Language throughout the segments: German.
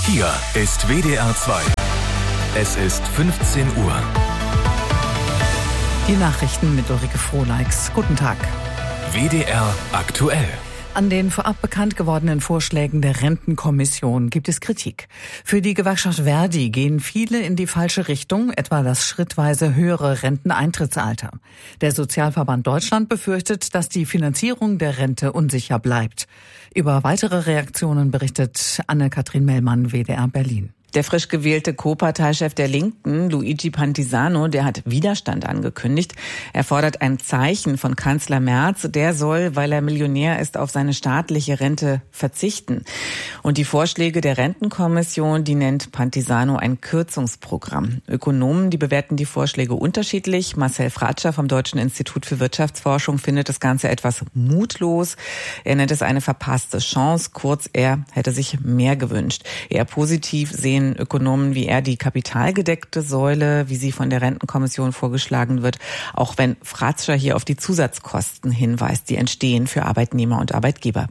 Hier ist WDR 2. Es ist 15 Uhr. Die Nachrichten mit Ulrike Frohleix. Guten Tag. WDR aktuell. An den vorab bekannt gewordenen Vorschlägen der Rentenkommission gibt es Kritik. Für die Gewerkschaft Verdi gehen viele in die falsche Richtung, etwa das schrittweise höhere Renteneintrittsalter. Der Sozialverband Deutschland befürchtet, dass die Finanzierung der Rente unsicher bleibt. Über weitere Reaktionen berichtet Anne-Kathrin Mellmann, WDR Berlin. Der frisch gewählte Co-Parteichef der Linken, Luigi Pantisano, der hat Widerstand angekündigt. Er fordert ein Zeichen von Kanzler Merz. Der soll, weil er Millionär ist, auf seine staatliche Rente verzichten. Und die Vorschläge der Rentenkommission, die nennt Pantisano ein Kürzungsprogramm. Ökonomen, die bewerten die Vorschläge unterschiedlich. Marcel Fratscher vom Deutschen Institut für Wirtschaftsforschung findet das Ganze etwas mutlos. Er nennt es eine verpasste Chance. Kurz, er hätte sich mehr gewünscht. Eher positiv sehen Ökonomen wie er die kapitalgedeckte Säule, wie sie von der Rentenkommission vorgeschlagen wird, auch wenn Fratscher hier auf die Zusatzkosten hinweist, die entstehen für Arbeitnehmer und Arbeitgeber.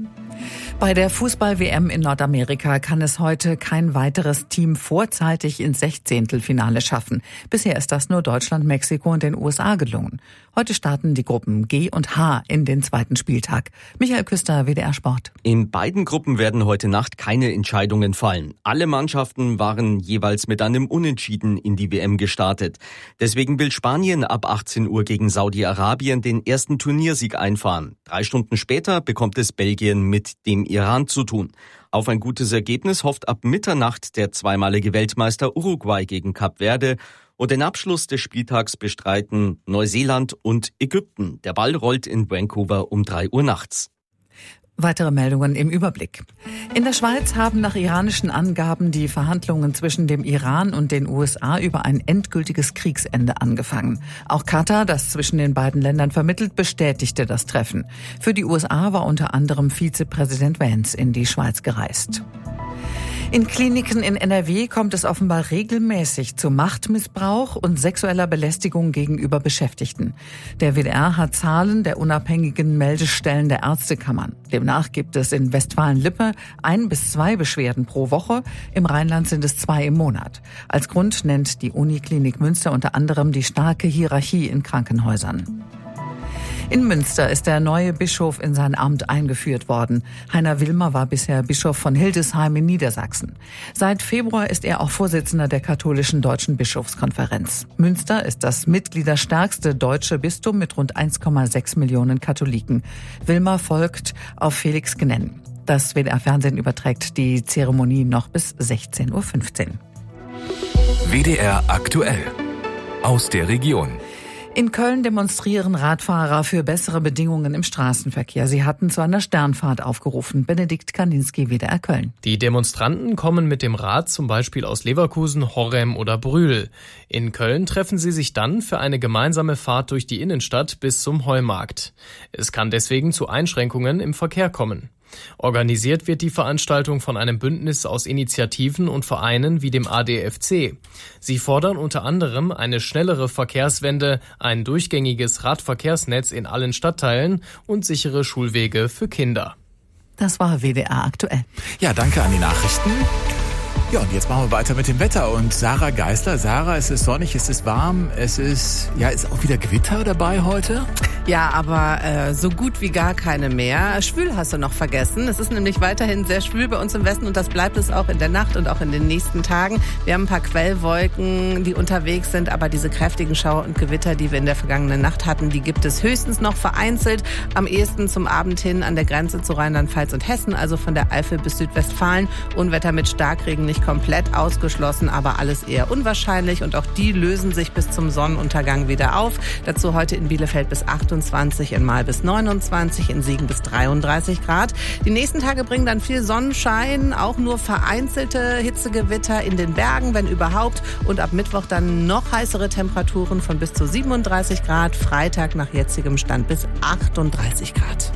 Bei der Fußball-WM in Nordamerika kann es heute kein weiteres Team vorzeitig ins Sechzehntelfinale schaffen. Bisher ist das nur Deutschland, Mexiko und den USA gelungen. Heute starten die Gruppen G und H in den zweiten Spieltag. Michael Küster, WDR Sport. In beiden Gruppen werden heute Nacht keine Entscheidungen fallen. Alle Mannschaften waren jeweils mit einem Unentschieden in die WM gestartet. Deswegen will Spanien ab 18 Uhr gegen Saudi-Arabien den ersten Turniersieg einfahren. 3 Stunden später bekommt es Belgien mit dem Iran zu tun. Auf ein gutes Ergebnis hofft ab Mitternacht der zweimalige Weltmeister Uruguay gegen Kap Verde. Und den Abschluss des Spieltags bestreiten Neuseeland und Ägypten. Der Ball rollt in Vancouver um 3 Uhr nachts. Weitere Meldungen im Überblick. In der Schweiz haben nach iranischen Angaben die Verhandlungen zwischen dem Iran und den USA über ein endgültiges Kriegsende angefangen. Auch Katar, das zwischen den beiden Ländern vermittelt, bestätigte das Treffen. Für die USA war unter anderem Vizepräsident Vance in die Schweiz gereist. In Kliniken in NRW kommt es offenbar regelmäßig zu Machtmissbrauch und sexueller Belästigung gegenüber Beschäftigten. Der WDR hat Zahlen der unabhängigen Meldestellen der Ärztekammern. Demnach gibt es in Westfalen-Lippe 1 bis 2 Beschwerden pro Woche. Im Rheinland sind es 2 im Monat. Als Grund nennt die Uniklinik Münster unter anderem die starke Hierarchie in Krankenhäusern. In Münster ist der neue Bischof in sein Amt eingeführt worden. Heiner Wilmer war bisher Bischof von Hildesheim in Niedersachsen. Seit Februar ist er auch Vorsitzender der katholischen Deutschen Bischofskonferenz. Münster ist das mitgliederstärkste deutsche Bistum mit rund 1,6 Millionen Katholiken. Wilmer folgt auf Felix Gnenn. Das WDR-Fernsehen überträgt die Zeremonie noch bis 16:15 Uhr. WDR aktuell. Aus der Region. In Köln demonstrieren Radfahrer für bessere Bedingungen im Straßenverkehr. Sie hatten zu einer Sternfahrt aufgerufen. Benedikt Kaninski, WDR Köln. Die Demonstranten kommen mit dem Rad zum Beispiel aus Leverkusen, Horrem oder Brühl. In Köln treffen sie sich dann für eine gemeinsame Fahrt durch die Innenstadt bis zum Heumarkt. Es kann deswegen zu Einschränkungen im Verkehr kommen. Organisiert wird die Veranstaltung von einem Bündnis aus Initiativen und Vereinen wie dem ADFC. Sie fordern unter anderem eine schnellere Verkehrswende, ein durchgängiges Radverkehrsnetz in allen Stadtteilen und sichere Schulwege für Kinder. Das war WDR aktuell. Ja, danke an die Nachrichten. Ja, und jetzt machen wir weiter mit dem Wetter. Und Sarah Geisler. Sarah, es ist sonnig, es ist warm, ist auch wieder Gewitter dabei heute? Ja, aber so gut wie gar keine mehr. Schwül hast du noch vergessen. Es ist nämlich weiterhin sehr schwül bei uns im Westen und das bleibt es auch in der Nacht und auch in den nächsten Tagen. Wir haben ein paar Quellwolken, die unterwegs sind, aber diese kräftigen Schauer und Gewitter, die wir in der vergangenen Nacht hatten, die gibt es höchstens noch vereinzelt. Am ehesten zum Abend hin an der Grenze zu Rheinland-Pfalz und Hessen, also von der Eifel bis Südwestfalen. Unwetter mit Starkregen nicht komplett ausgeschlossen, aber alles eher unwahrscheinlich und auch die lösen sich bis zum Sonnenuntergang wieder auf. Dazu heute in Bielefeld bis 28, in Mahl bis 29, in Siegen bis 33 Grad. Die nächsten Tage bringen dann viel Sonnenschein, auch nur vereinzelte Hitzegewitter in den Bergen, wenn überhaupt. Und ab Mittwoch dann noch heißere Temperaturen von bis zu 37 Grad. Freitag nach jetzigem Stand bis 38 Grad.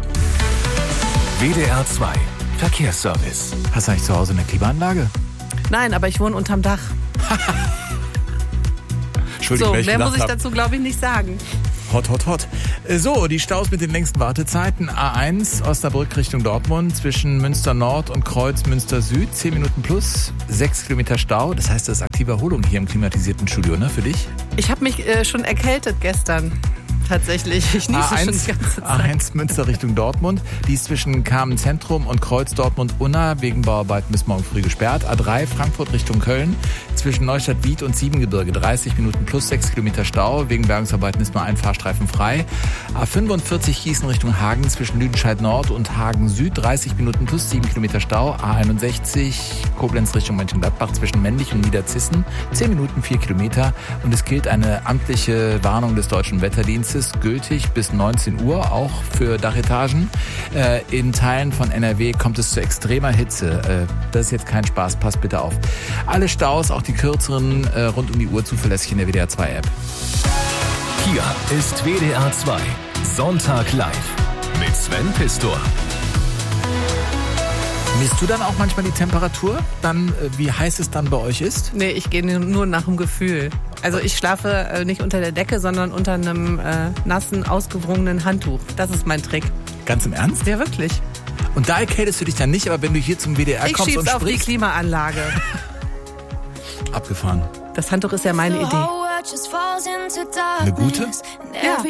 WDR 2 Verkehrsservice. Hast du eigentlich zu Hause eine Klimaanlage? Nein, aber ich wohne unterm Dach. Entschuldigung, so, mehr muss ich dazu, glaube ich, nicht sagen. Hot, hot, hot. So, die Staus mit den längsten Wartezeiten. A1 Osnabrück Richtung Dortmund zwischen Münster Nord und Kreuz Münster Süd. 10 Minuten plus, 6 Kilometer Stau. Das heißt, das ist aktive Erholung hier im klimatisierten Studio, ne, für dich? Ich habe mich schon erkältet gestern. Tatsächlich, ich niese schon die ganze Zeit. A1 Münster Richtung Dortmund. Die ist zwischen Kamen Zentrum und Kreuz Dortmund-Unna wegen Bauarbeiten bis morgen früh gesperrt. A3 Frankfurt Richtung Köln zwischen Neustadt-Wied und Siebengebirge. 30 Minuten plus 6 Kilometer Stau. Wegen Bergungsarbeiten ist nur ein Fahrstreifen frei. A45 Gießen Richtung Hagen zwischen Lüdenscheid Nord und Hagen Süd. 30 Minuten plus 7 Kilometer Stau. A61 Koblenz Richtung Mönchengladbach zwischen Männlich und Niederzissen. 10 Minuten 4 Kilometer. Und es gilt eine amtliche Warnung des Deutschen Wetterdienstes. Gültig bis 19 Uhr, auch für Dachetagen. In Teilen von NRW kommt es zu extremer Hitze. Das ist jetzt kein Spaß, passt bitte auf. Alle Staus, auch die kürzeren, rund um die Uhr zuverlässig in der WDR 2 App. Hier ist WDR 2 Sonntag live mit Sven Pistor. Misst du dann auch manchmal die Temperatur? Dann, wie heiß es dann bei euch ist? Nee, ich gehe nur nach dem Gefühl. Also ich schlafe nicht unter der Decke, sondern unter einem nassen, ausgewrungenen Handtuch. Das ist mein Trick. Ganz im Ernst? Ja, wirklich. Und da erkältest du dich dann nicht, aber wenn du hier zum WDR kommst und schieb's auf die sprichst... Klimaanlage. Abgefahren. Das Handtuch ist ja meine Idee. Eine gute? Ja.